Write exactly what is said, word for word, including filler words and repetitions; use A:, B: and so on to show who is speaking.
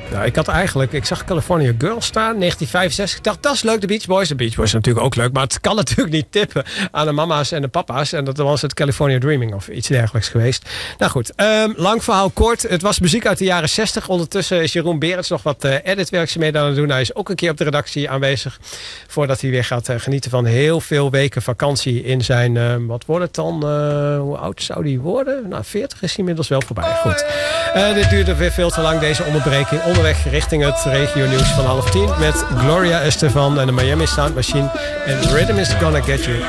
A: Nou, ik had eigenlijk, ik zag California Girls staan, negentien vijfenzestig. Ik dacht, dat is leuk, de Beach Boys. De Beach Boys zijn natuurlijk ook leuk, maar het kan natuurlijk niet tippen aan de mama's en de papa's. En dat was het California Dreaming of iets dergelijks geweest. Nou goed, um, lang verhaal kort. Het was muziek uit de jaren zestig. Ondertussen is Jeroen Berends nog wat uh, editwerkzaamheden aan het doen. Hij is ook een keer op de redactie aanwezig. Voordat hij weer gaat uh, genieten van heel veel weken vakantie in zijn, uh, wat wordt het dan? Uh, hoe oud zou die worden? Nou, veertig is hij inmiddels wel voorbij. Goed. Uh, dit duurde weer veel te lang, deze onderbreking. Onderweg richting het regio-nieuws van half tien met Gloria Estefan en de Miami Sound Machine. En Rhythm is Gonna Get You.